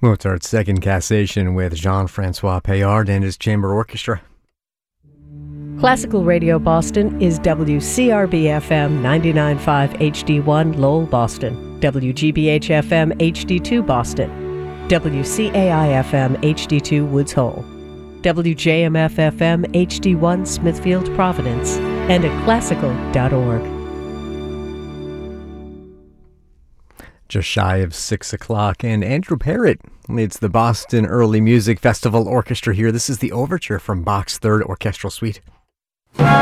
Mozart's Second Cassation with Jean-Francois Payard and his chamber orchestra. Classical Radio Boston is WCRB-FM 99.5 HD1 Lowell, Boston, WGBH-FM HD2 Boston, WCAI-FM HD2 Woods Hole, WJMF-FM HD1 Smithfield, Providence, and at classical.org. Just shy of 6 o'clock, and Andrew Parrott leads the Boston Early Music Festival Orchestra here. This is the overture from Bach's Third Orchestral Suite.